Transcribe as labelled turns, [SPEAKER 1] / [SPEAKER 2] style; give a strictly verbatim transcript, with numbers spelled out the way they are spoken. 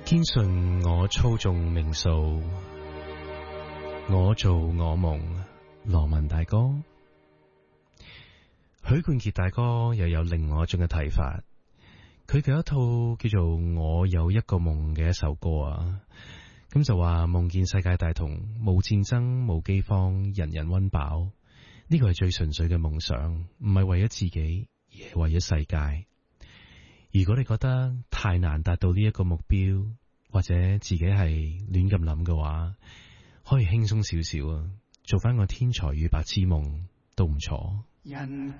[SPEAKER 1] 堅信我操縱命數，我做我夢。羅文大哥，許冠傑大哥又有另外一種嘅睇法。佢嘅一套叫做《我有一個夢》嘅一首歌啊，咁就話夢見世界大同，冇戰爭，冇饑荒，人人溫飽。呢個係最純粹嘅夢想，唔係為咗自己，而係為咗世界。如果你覺得太難達到呢一個目標，或者自己係亂咁諗嘅話，可以輕鬆少少啊，做翻個天才與白痴夢都唔錯。人